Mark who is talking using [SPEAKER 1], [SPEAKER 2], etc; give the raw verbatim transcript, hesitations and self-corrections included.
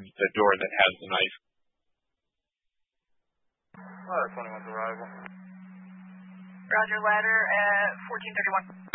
[SPEAKER 1] the door that has the knife.
[SPEAKER 2] Ladder twenty-one's arrival.
[SPEAKER 3] Roger, ladder at fourteen thirty-one.